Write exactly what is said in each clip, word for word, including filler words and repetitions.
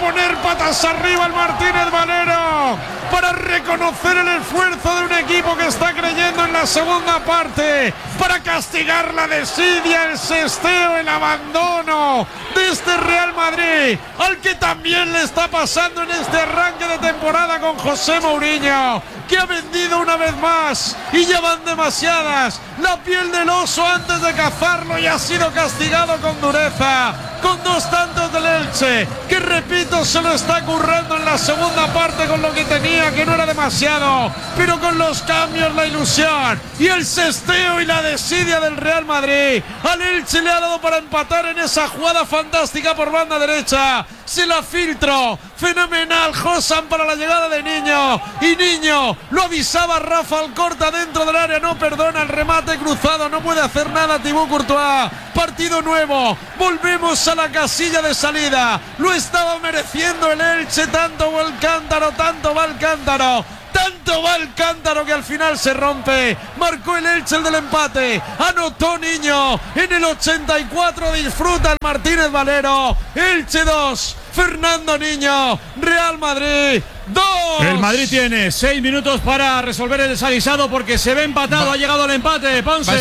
poner patas arriba al Martínez Valero, para reconocer el esfuerzo de un equipo que está creyendo en la segunda parte, para castigar la desidia, el sesteo, el abandono de este Real Madrid, al que también le está pasando en este arranque de temporada con José Mourinho, que ha vendido una vez más, y ya van demasiadas, la piel del oso antes de cazarlo, y ha sido castigado con dureza, con dos tantos del Elche, que repito, se lo está currando en la segunda parte con lo que tenía, que no era demasiado, pero con los cambios, la ilusión y el sesteo y la desidia del Real Madrid, al Elche le ha dado para empatar en esa jugada fantástica por banda derecha, se la filtró, fenomenal Josan para la llegada de Niño, y Niño lo avisaba Rafa Alcorta dentro del área, no perdona el remate cruzado, no puede hacer nada Thibaut Courtois, partido nuevo, volvemos a la casilla de salida, lo estaba mereciendo el Elche, tanto va el cántaro, tanto va el cántaro, tanto va el cántaro que al final se rompe, marcó el Elche el del empate, anotó Niño en el ochenta y cuatro, disfruta el Martínez Valero, Elche dos, Fernando Niño, Real Madrid dos. El Madrid tiene seis minutos para resolver el desaguisado porque se ve empatado, va. Ha llegado el empate, Ponce.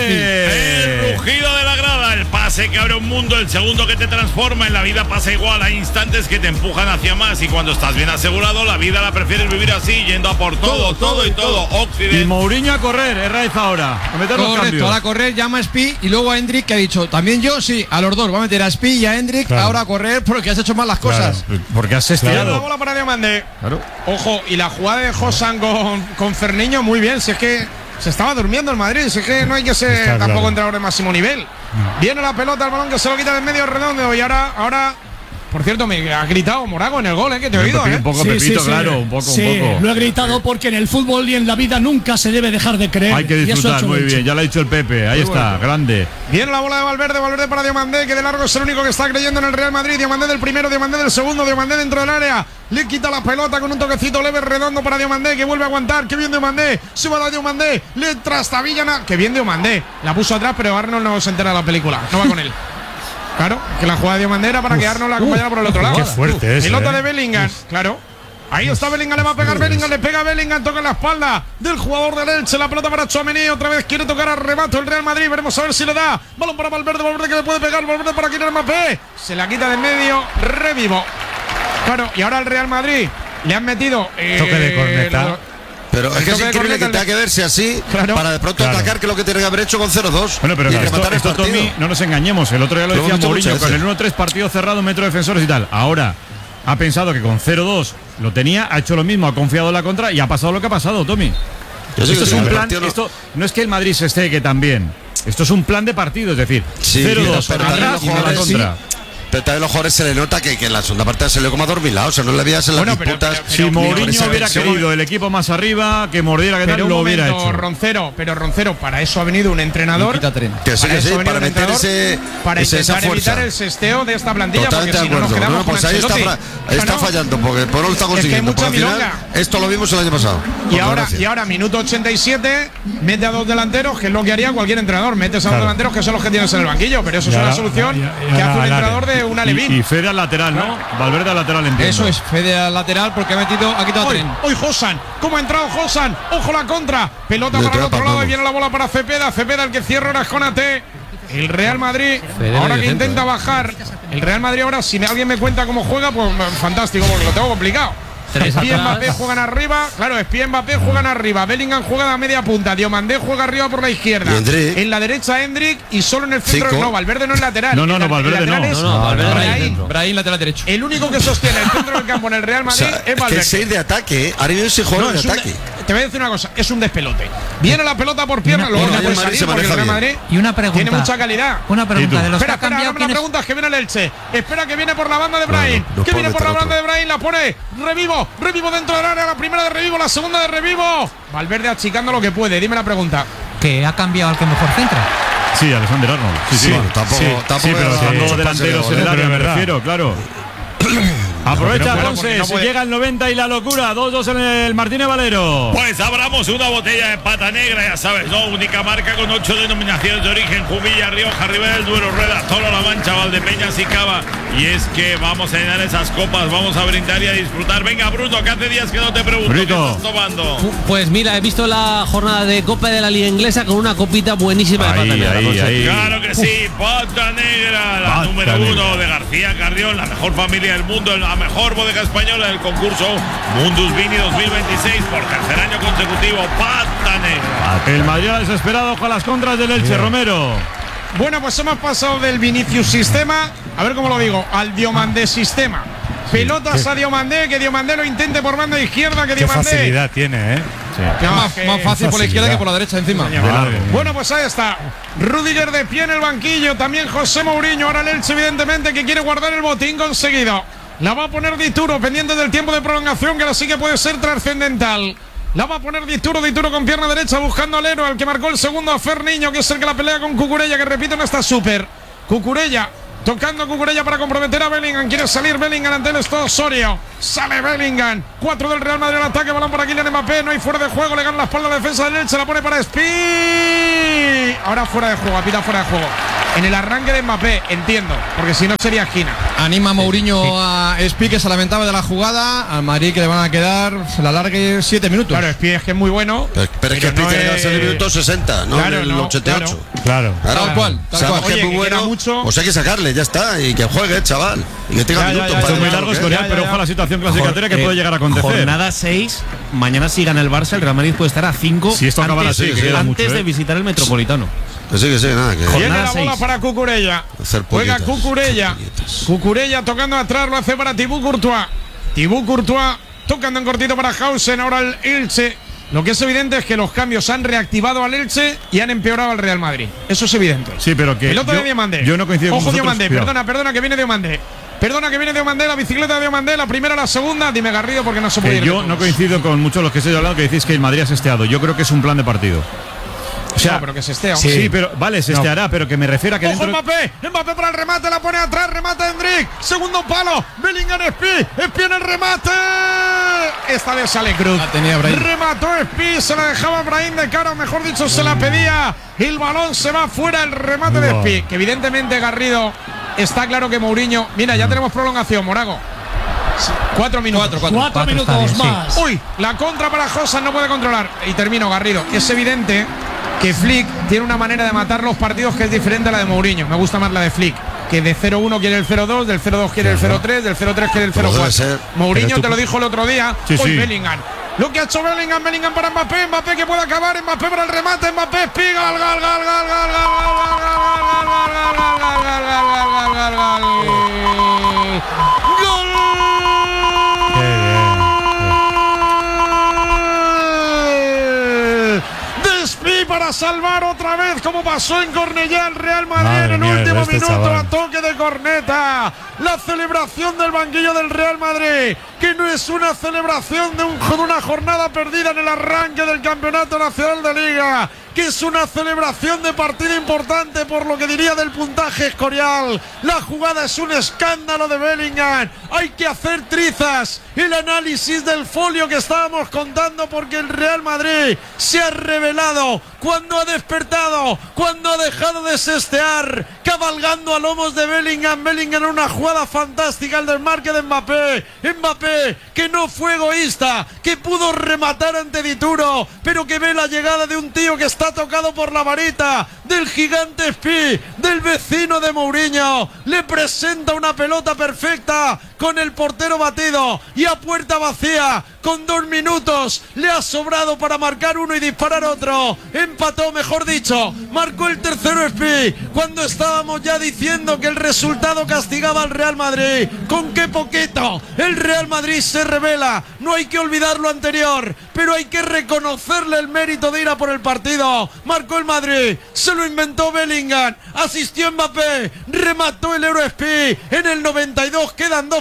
El rugido de la grada, el pase que abre un mundo, el segundo que te transforma. En la vida pasa igual, hay instantes que te empujan hacia más, y cuando estás bien asegurado, la vida la prefieres vivir así, yendo a por todo, todo, todo y todo. todo. Y Mourinho a correr, Herraiz ahora, a meter los cambios. Correcto, a correr, llama a Spi y luego a Hendrik, que ha dicho, también yo, sí, a los dos, va a meter a Spi y a Hendrik, claro. Ahora a correr porque has hecho mal las cosas. Claro, porque has estirado. Claro. La bola para Diomandé. Claro. Ojo, y la jugada de Josan con, con Ferniño, muy bien, si es que se estaba durmiendo el Madrid, si es que no hay que ser Está tampoco claro. entrenador de máximo nivel. No. Viene la pelota, el balón que se lo quita del medio redondo, y ahora, ahora por cierto, me ha gritado Morago en el gol, ¿eh? Que te he oído, ¿eh? Un poco, sí, Pepito, sí, claro, sí. un poco, sí, un poco. Lo he gritado porque en el fútbol y en la vida nunca se debe dejar de creer. Hay que disfrutar, muy bien, ya lo ha dicho el Pepe, ahí muy está, bueno. Grande. Viene la bola de Valverde, Valverde para Diomandé, que de largo es el único que está creyendo en el Real Madrid. Diomandé del primero, Diomandé del segundo, Diomandé dentro del área. Le quita la pelota con un toquecito leve redondo para Diomandé, que vuelve a aguantar. Que bien Diomandé, se va a Diomandé, le trastabilla. Que bien Diomandé, la puso atrás, pero Arnold no se entera de la película, no va con él. Claro, que la jugada de Diomandé era para uf, que Arnold la acompañara por el otro lado. Qué fuerte es. Pelota eh. de Bellingham, uf. Claro. Ahí está Bellingham, le va a pegar Bellingham, le pega Bellingham, toca en la espalda del jugador del Elche, la pelota para Tchouaméni, otra vez quiere tocar a remate el Real Madrid, veremos a ver si le da. Balón para Valverde, Valverde que le puede pegar, Valverde para Kylian Mbappé, se la quita de en medio, revivo. Claro, y ahora el Real Madrid le han metido eh, toque de corneta. Pero es que es increíble que tenga que verse así, claro, para de pronto claro. atacar, que es lo que tiene que haber hecho con cero dos. Bueno, pero claro, esto, esto Tommy, no nos engañemos. El otro día lo, lo decía Mourinho, con el uno tres partido cerrado, metro defensores y tal. Ahora ha pensado que con cero dos lo tenía, ha hecho lo mismo, ha confiado en la contra y ha pasado lo que ha pasado, Tommy. Esto sí, es sí, un plan, no. Esto no es que el Madrid se esté que también. Esto es un plan de partido, es decir, sí, cero dos atrás y a la contra. Sí. Pero también los jugadores se le nota que, que en la segunda parte se le como adormilado, o sea, no le veías en las bueno, disputas. Pero, pero, pero, si Mourinho hubiera querido el equipo más arriba, que mordiera, que tal, lo momento, hubiera hecho. Roncero, pero Roncero, para eso ha venido un entrenador. Que sí, que sí, para meter ese, para ese, intentar esa fuerza. evitar el sesteo de esta plantilla. Totalmente porque si no nos quedamos no, pues ahí está, ahí está fallando, porque por no lo está consiguiendo. Es que final, esto lo vimos el año pasado. Y ahora, y ahora, minuto ochenta y siete, mete a dos delanteros, que es lo que haría cualquier entrenador. Metes a dos delanteros que son los que tienes en el banquillo, pero eso es una solución que hace un entrenador de una Alevín. Fede al lateral, ¿no? Valverde al lateral, entiendo. Eso es, Fede al lateral porque ha metido, ha quitado hoy, tren. Hoy Josan, ¿cómo ha entrado Josan? Ojo la contra, pelota para el otro lado y viene la bola para Cepeda, Cepeda el que cierra ahora es Konate. El Real Madrid, Fede ahora que intenta centro, bajar, el Real Madrid ahora, si alguien me cuenta cómo juega, pues fantástico, porque lo tengo complicado. Espí Mbappé juegan arriba, claro, Espí Mbappé juegan arriba, Bellingham juega a media punta, Diomandé juega arriba por la izquierda, en la derecha Hendrik y solo en el centro Cinco. no, Valverde no es lateral. No, no, no, Valverde no. no, no, Valverde Brahim, Brahim lateral derecho. El único que sostiene el centro del campo en el Real Madrid o sea, es Valverde. Que seis de ataque, ahora viene ese juego de ataque. Un, te voy a decir una cosa, es un despelote. Viene la pelota por pierna, luego no puede salir porque el Real Madrid y una pregunta, tiene mucha calidad. Una pregunta de los espera, que ha cambiado. Espera, no me la preguntas que viene el Elche. Espera que viene por la banda de Brahim. Que viene por la banda de Brahim, la pone Revivo, Revivo dentro del área, la primera de Revivo, la segunda de Revivo. Valverde achicando lo que puede, dime la pregunta. Que ha cambiado al que mejor centra. Sí, Alexander Arnold. Sí, sí, bueno, tampoco, sí, tampoco sí, pero estando delanteros en el área, me refiero, claro. Aprovecha, Ponce, no si llega el noventa y la locura, dos dos en el Martínez Valero. Pues abramos una botella de pata negra, ya sabes, ¿no? Única marca con ocho denominaciones de origen: Jumilla, Rioja, Ribera del Duero, Rueda, Toro, La Mancha, Valdepeñas y Cava. Y es que vamos a llenar esas copas, vamos a brindar y a disfrutar. Venga, Bruno, que hace días que no te pregunto, ¿qué estás tomando? Pues mira, he visto la jornada de Copa de la Liga Inglesa con una copita buenísima ahí, de pata negra. Ahí, ahí. Claro que sí, pata negra, la pata número negra. uno de García Carrión, la mejor familia del mundo, la mejor bodega española del concurso Mundus Vini dos mil veintiséis por tercer año consecutivo. Pata negra. El Madrid desesperado con las contras del Elche. Bien. Romero. Bueno, pues hemos pasado del Vinicius sistema, a ver cómo lo digo, al Diomandé sistema. Pelotas a Diomandé, que Diomandé lo intente por banda izquierda, que Diomandé. Qué facilidad tiene, ¿eh? Sí. No, más, más fácil por la izquierda que por la derecha encima. Bueno, pues ahí está. Rudiger de pie en el banquillo, también José Mourinho. Ahora el Elche, evidentemente, que quiere guardar el botín conseguido. La va a poner Dituro, pendiente del tiempo de prolongación, que ahora sí que puede ser trascendental. La va a poner Dituro, Dituro con pierna derecha, buscando al héroe, al que marcó el segundo, a Fer Niño, que es el que la pelea con Cucurella, que repito, no está súper. Cucurella, tocando Cucurella para comprometer a Bellingham. Quiere salir Bellingham ante el Estado Osorio. Sale Bellingham. Cuatro del Real Madrid al ataque. Balón para Kylian Mbappé. No hay fuera de juego. Le gana la espalda a la defensa del Elche. La pone para Spi. Ahora fuera de juego. Apita fuera de juego. En el arranque de Mbappé, entiendo, porque si no sería esquina. Anima Mourinho sí, sí. a Spi, que se lamentaba de la jugada. Al Madrid, que le van a quedar, se la largue siete minutos. Claro, Spi es que es muy bueno. Pero, pero es que Spi no tiene que darse el minuto sesenta, no claro, en el no, ochenta y ocho. Claro, claro. Tal cual. Tal Sabemos cual. que es muy bueno. Mucho. Pues hay que sacarle, ya está. Y que juegue, chaval. Y que tenga ya, minutos ya, ya, para. Son muy largos, Corea, pero ojo a la situación clasificatoria que eh, puede llegar a acontecer. Jornada seis, mañana si gana el Barça, el Real Madrid puede estar a cinco si esto acaba así, antes, que antes mucho, de ¿eh? visitar el Metropolitano. Que sí, que sí, nada. Que Viene la bola para Cucurella. Juega Cucurella. Cucurella tocando atrás, lo hace para Thibaut Courtois. Thibaut Courtois tocando en cortito para Hausen. Ahora el Elche. Lo que es evidente es que los cambios han reactivado al Elche y han empeorado al Real Madrid. Eso es evidente. Sí, pero que. Pelota yo, de Diomandé. Yo no coincido Ojo con Diomandé, vosotros, perdona, perdona, que viene Diomandé. Perdona que viene Diomandé, la bicicleta de Diomandé, la primera, la segunda. Dime Garrido, porque no se puede ir. Yo no coincido con muchos de los que estoy hablando que decís que el Madrid ha sesteado. Yo creo que es un plan de partido. O sea, no, pero que se estea. Sí, sí, pero vale, se esteará, no. pero que me refiero a que Ojo dentro. Mbappé, Mbappé para el remate, la pone atrás, remata Hendrik, segundo palo, Bellingham Spi, Spi en el remate. Esta vez sale Cruz. La tenía Brahim. Remató Spi, se la dejaba Brahim de cara, mejor dicho, se la pedía. El balón se va fuera, el remate de Spi, que evidentemente Garrido está claro que Mourinho. Mira, ya tenemos prolongación, Morago. Cuatro minutos. Cuatro, cuatro. Cuatro, cuatro minutos bien, más. Sí. Uy, la contra para Josan, no puede controlar. Y termino, Garrido. Es evidente que Flick tiene una manera de matar los partidos que es diferente a la de Mourinho. Me gusta más la de Flick, que de cero uno quiere el cero dos, del cero dos quiere el cero tres, del cero tres quiere el cero cuatro. Mourinho te lo dijo el otro día. Sí, Hoy sí. Bellingham. Lo que ha hecho Bellingham, Bellingham para Mbappé, Mbappé que puede acabar, Mbappé para el remate, Mbappé, Espiga, gal, gal, gal, gal, gal, gal, gal, gal, gal, para salvar otra vez, como pasó en Cornellá el Real Madrid. Madre en el mía, último este minuto chaval. A toque de corneta. La celebración del banquillo del Real Madrid, que no es una celebración de, un, de una jornada perdida en el arranque del Campeonato Nacional de Liga, que es una celebración de partido importante por lo que diría del puntaje Escorial. La jugada es un escándalo de Bellingham. Hay que hacer trizas el análisis del folio que estábamos contando, porque el Real Madrid se ha revelado cuando ha despertado, cuando ha dejado de sestear, cabalgando a lomos de Bellingham. Bellingham en una jugada fantástica, el desmarque de Mbappé. Mbappé que no fue egoísta, que pudo rematar ante Dituro, pero que ve la llegada de un tío que está tocado por la varita del gigante Spi, del vecino de Mourinho. Le presenta una pelota perfecta con el portero batido y a puerta vacía, con dos minutos le ha sobrado para marcar uno y disparar otro. Empató, mejor dicho, marcó el tercero Spi, cuando estábamos ya diciendo que el resultado castigaba al Real Madrid. Con qué poquito el Real Madrid se revela. No hay que olvidar lo anterior, pero hay que reconocerle el mérito de ir a por el partido. Marcó el Madrid, se lo inventó Bellingham, asistió Mbappé, remató el Euro Spi en el noventa y dos. Quedan dos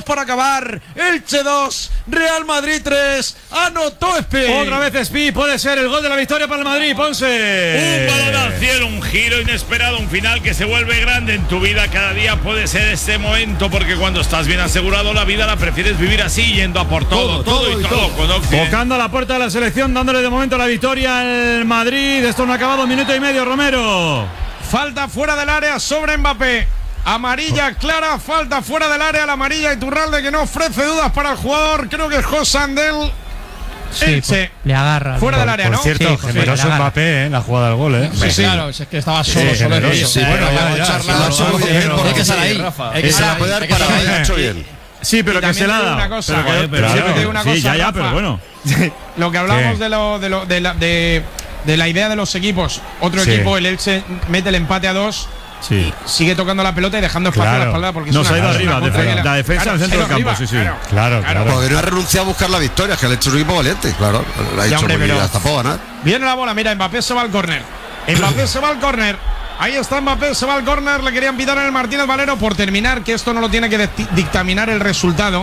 para acabar. Elche dos, Real Madrid tres. Anotó Espi. Otra vez Espi, puede ser el gol de la victoria para el Madrid, Ponce. Un balón al cielo, un giro inesperado, un final que se vuelve grande en tu vida. Cada día puede ser este momento, porque cuando estás bien asegurado la vida la prefieres vivir así, yendo a por todo, todo, todo, todo y todo. todo. Tocando a la puerta de la selección, dándole de momento la victoria al Madrid. Esto no ha acabado, minuto y medio, Romero. Falta fuera del área sobre Mbappé. Amarilla clara, falta fuera del área, la amarilla Iturralde, que no ofrece dudas para el jugador. Creo que es José Andel. Sí, pues, le agarra. Fuera por, del área, por ¿no? cierto, sí, generoso sí, Mbappé, ¿eh? La jugada del gol, ¿eh? Sí, sí, claro, es que estaba solo, sí, solo generoso, ellos. sí, bueno, ya, ya, charla, la ha hecho muy bien, hay que estar ahí. Rafa. Hay que Se estar la ahí, puede dar hay que para estar ahí, ahí. ha hecho bien. Sí, pero Y que se la ha dado. una cosa, Pero que- joder, pero pero sí, te digo una sí, cosa, ya, ya, Rafa. pero bueno. Lo que hablamos ¿Qué? de, lo, de, lo, de, la, de, de la idea de los equipos. Otro Sí. equipo, el Elche, mete el empate a dos. Sí. Sigue tocando la pelota y dejando espacio Claro. a la espalda porque No, es se ha una, ido es arriba, una contra defe- que la- la defensa claro, en el centro se ha ido del campo, arriba, sí, sí. claro. Claro, claro. Porque no ha renunciado a buscar la victoria, que ha hecho un equipo valiente, claro. La ha Ya, hecho hombre, muy bien, pero- hasta puedo ganar. Viene la bola, mira, Mbappé se va al córner. Mbappé se va al córner. Ahí está Mbappé, se va al córner. Le querían pitar en el Martínez Valero por terminar, que esto no lo tiene que dicti- dictaminar el resultado.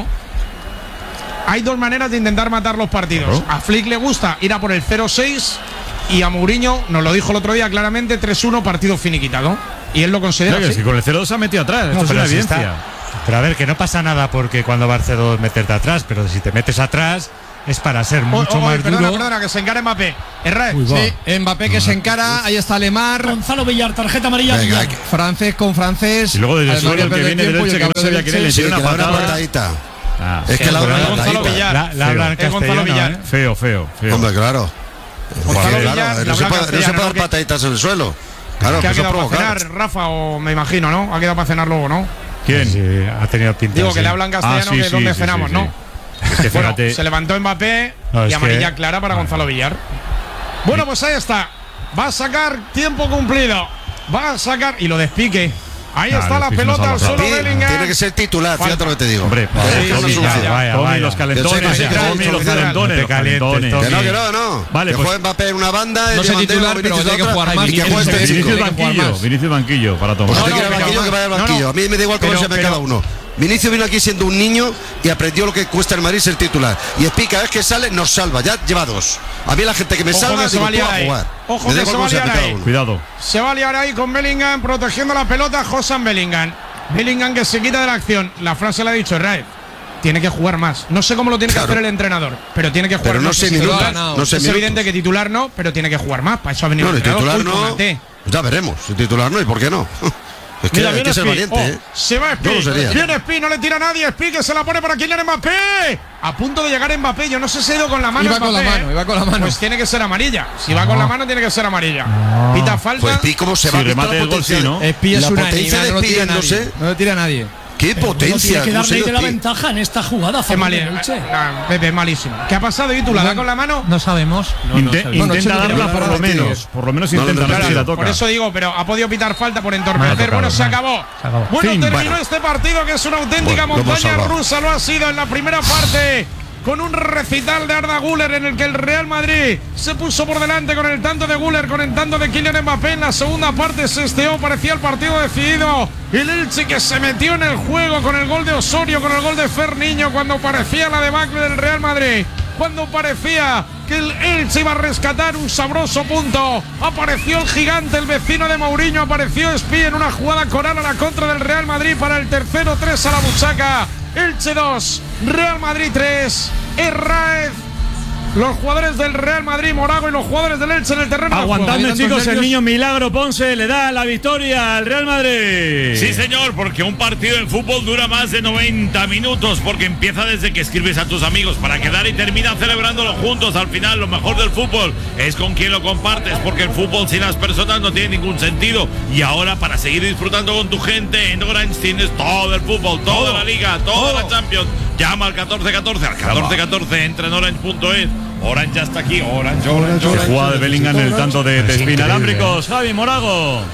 Hay dos maneras de intentar matar los partidos. A Flick le gusta ir a por el cero seis y a Mourinho, nos lo dijo el otro día claramente, tres uno, partido finiquitado. Y él lo considera Claro que así. si con el cero dos se ha metido atrás. No, Esto es pero una si evidencia. está- pero a ver, que no pasa nada porque cuando va el cero dos meterte atrás, pero si te metes atrás es para ser mucho Oh, oh, más perdona, duro. perdona, que se encara Mbappé. Erra, Uy, va. Sí, Mbappé que se encara, ahí está Lemar, Gonzalo Villar, tarjeta amarilla. Venga, Villar. francés con francés. Y luego desde el Además, suelo el que pierde viene del tiempo y Elche, el que no cambio sabía del quién es, le Elche, tira Sí, una que le da una patada. patadita. Ah, Es que la da pero una Gonzalo patadita. Villar. La, la habla en Es Gonzalo castellano, Villar. ¿eh? Feo, feo, feo. Hombre, claro. Gonzalo Claro, Villar, claro, la no se blanca puede, no se castellana, puede dar ¿no? pataditas en el suelo. Claro, Que ha que eso quedado para provocar. cenar, Rafa, o me imagino, ¿no? Ha quedado para cenar luego, ¿no? ¿Quién? Sí, ha tenido pinta. Digo que sí. le hablan castellano, Ah, sí, que sí, donde sí, cenamos, sí, ¿no? sí. Es que Bueno, fíjate. se levantó Mbappé No, y es amarilla que- clara para Gonzalo Villar. Bueno, pues ahí está. Va a sacar tiempo cumplido. Va a sacar y lo despique. Ahí Claro, está la es que es pelota una al salvajada. suelo Sí, Bellingham. tiene que ser titular, fíjate lo que te digo. Hombre, Vale, sí, que no sí, soluciona. ya, ya. Vaya, Tommy, vaya. los Yo calentones, sé que sí, Tommy, sí, los sí, calentones, no los te calientes, calentones. Tommy. Que no, que no, no. Vale, que pues- juegue Mbappé en una banda. No y sé Diamantino, titular, pero Vinicius tiene que otra, jugar más. y que juegue este Vinicius chico. Vinicius tiene que jugar banquillo, más. Vinicius banquillo para tomar. Pues No, si no, quiere pero- banquillo, que vaya al no, no. banquillo. A mí me da igual cómo Pero- se llame pero- cada uno. Vinicius vino aquí siendo un niño y aprendió lo que cuesta el Madrid ser titular. Y Espi, cada vez que sale, nos salva. Ya lleva dos. A mí la gente que me Ojo salva, que se digo, va a tú liar a ahí. jugar. Ojo Me da que igual se cómo va a llame liar cada ahí. uno. Cuidado. Se va a liar ahí con Bellingham protegiendo la pelota. Josan Bellingham. Bellingham que se quita de la acción. La frase la ha dicho Raed. Tiene que jugar más. No sé cómo lo tiene Claro. que hacer el entrenador, pero tiene que jugar Pero no más. sé Si minutos, titular, no sé es minutos. evidente que titular no, pero tiene que jugar más. Para eso ha venido No, el el titular entrenador. Uy, no. tómate. Ya veremos. Si titular no, ¿y por qué no? Es que Mira, hay viene que ser Espi. valiente, Oh, ¿eh? se va Espi. Yo lo sería. Viene Espi, no le tira a nadie. Espi que se la pone para Kylian Mbappé. A punto de llegar Mbappé. Yo no sé si ha ido con la mano. Iba con la Mbappé, mano, ¿eh? iba con la mano. Pues tiene que ser amarilla. Si va con la mano, tiene que ser amarilla. Pita falta. Pues Espi, ¿cómo se va? Si ¿Has visto remate la el gol, potencia sí, de- ¿no? Espi es La una potencia anima, de no lo tira Espi, no nadie. sé. No lo tira nadie. ¡Qué Bueno, potencia! tiene que ¿Cómo se darle dio de la Espi? ventaja en esta jugada. a Es favor mali- del Elche. ah, Pepe, malísimo. ¿Qué ha pasado, Itu? ¿La da con la mano? No sabemos. Inte- Bueno, intenta Chelo, darla pero por no lo la menos. tires. Por lo menos No, intenta no, ver no, si la no, toca. Por eso digo, pero ha podido pitar falta por No ha entorpecer. tocado, Bueno, se no. acabó. Se acabó. Bueno, Fin. terminó Bueno. este partido que es una auténtica Bueno, lo hemos montaña salvado. rusa. Lo ha sido en la primera parte. Con un recital de Arda Güler en el que el Real Madrid se puso por delante con el tanto de Güler, con el tanto de Kylian Mbappé. En la segunda parte se esteó, parecía el partido decidido. El Elche que se metió en el juego con el gol de Osorio, con el gol de Ferniño, cuando parecía la debacle del Real Madrid. Cuando parecía que el Elche iba a rescatar un sabroso punto, apareció el gigante, el vecino de Mourinho, apareció Espi en una jugada coral a la contra del Real Madrid para el tercero, tres a la buchaca. Elche dos, Real Madrid tres, Herráez. Los jugadores del Real Madrid, Morago, y los jugadores del Elche en el terreno de Aguantando, juego. chicos, el niño Milagro Ponce le da la victoria al Real Madrid. Sí, señor, porque un partido de fútbol dura más de noventa minutos, porque empieza desde que escribes a tus amigos para quedar y termina celebrándolo juntos. Al final, lo mejor del fútbol es con quien lo compartes, porque el fútbol sin las personas no tiene ningún sentido. Y ahora, para seguir disfrutando con tu gente, en Orange tienes todo el fútbol, toda la liga, toda la Champions. Llama al catorce catorce, al catorce catorce, entra en orange punto es. Orange ya está aquí, Orange, Orange, Qué Orange. jugada de Bellingham en el tanto de, de Es espinalámbricos. increíble, Javi Morago.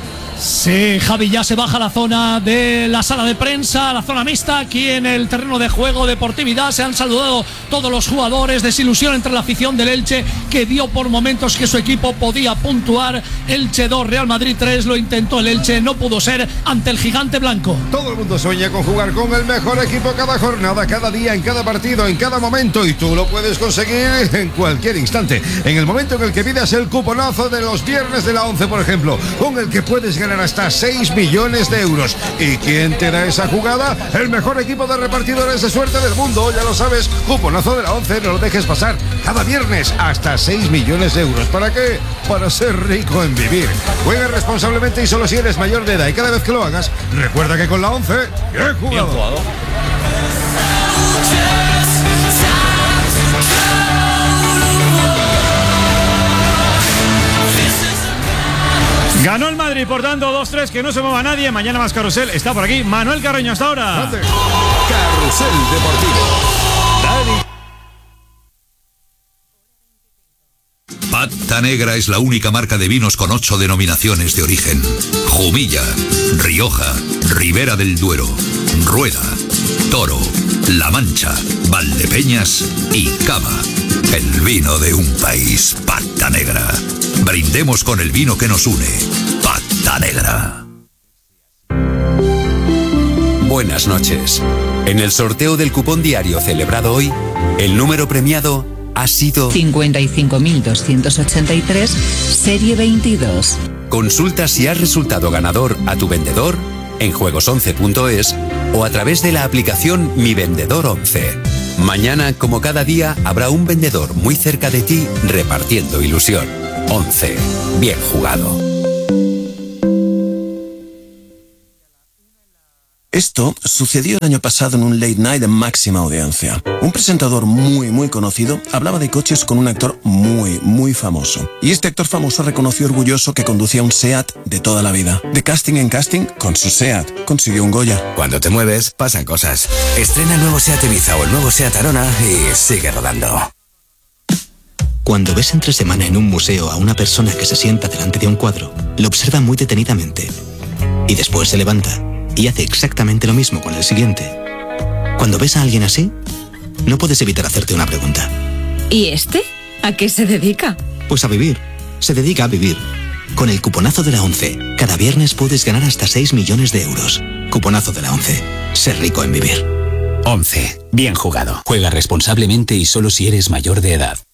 Sí, Javi ya se baja a la zona de la sala de prensa, la zona mixta, aquí en el terreno de juego, deportividad. Se han saludado todos los jugadores, desilusión entre la afición del Elche, que dio por momentos que su equipo podía puntuar. Elche dos, Real Madrid tres, lo intentó el Elche, no pudo ser ante el gigante blanco. Todo el mundo sueña con jugar con el mejor equipo cada jornada, cada día, en cada partido, en cada momento, y tú lo puedes conseguir en cualquier instante. En el momento en el que pidas el cuponazo de los viernes de la once, por ejemplo, con el que puedes ganar hasta seis millones de euros. ¿Y quién te da esa jugada? El mejor equipo de repartidores de suerte del mundo, ya lo sabes. Cuponazo de la once, no lo dejes pasar. Cada viernes hasta seis millones de euros. ¿Para qué? Para ser rico en vivir. Juega responsablemente y solo si eres mayor de edad, y cada vez que lo hagas, recuerda que con la once, bien jugado. Bien jugado. Ganó el Madrid, por tanto, dos tres, que no se mueva nadie. Mañana más Carrusel. Está por aquí Manuel Carreño, hasta ahora. Carrusel Deportivo. Dani. Pata Negra es la única marca de vinos con ocho denominaciones de origen. Jumilla, Rioja, Ribera del Duero, Rueda, Toro, La Mancha, Valdepeñas y Cava. El vino de un país. Pata Negra. Brindemos con el vino que nos une. Pata Negra. Buenas noches. En el sorteo del cupón diario celebrado hoy, el número premiado ha sido cincuenta y cinco mil doscientos ochenta y tres, serie veintidós. Consulta si has resultado ganador a tu vendedor en juegos once punto es o a través de la aplicación Mi Vendedor once. Mañana, como cada día, habrá un vendedor muy cerca de ti repartiendo ilusión. once. Bien jugado. Esto sucedió el año pasado en un late night de máxima audiencia. Un presentador muy, muy conocido hablaba de coches con un actor muy, muy famoso. Y este actor famoso reconoció orgulloso que conducía un SEAT de toda la vida. De casting en casting, con su SEAT, consiguió un Goya. Cuando te mueves, pasan cosas. Estrena el nuevo SEAT Ibiza o el nuevo SEAT Arona y sigue rodando. Cuando ves entre semana en un museo a una persona que se sienta delante de un cuadro, lo observa muy detenidamente. Y después se levanta y hace exactamente lo mismo con el siguiente. Cuando ves a alguien así, no puedes evitar hacerte una pregunta. ¿Y este? ¿A qué se dedica? Pues a vivir. Se dedica a vivir. Con el cuponazo de la once, cada viernes puedes ganar hasta seis millones de euros. Cuponazo de la once. Ser rico en vivir. once. Bien jugado. Juega responsablemente y solo si eres mayor de edad.